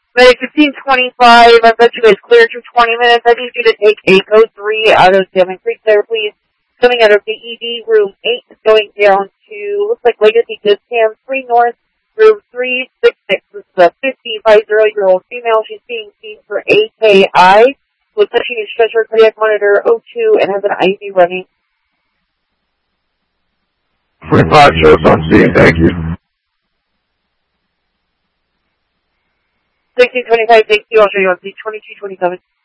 Medic 1525, I bet you guys cleared through 20 minutes. I need you to take a code 3 out of Salmon Creek there, please. Coming out of the ED, room 8, going down to, looks like Legacy Discam 3 North, room 366. This is a 50-year-old female. She's being seen for AKI. Looks like she needs stretcher cardiac monitor O2 and has an IV running. 25 shows on scene, thank you. 1625, thank you. I'll show you on C 2227.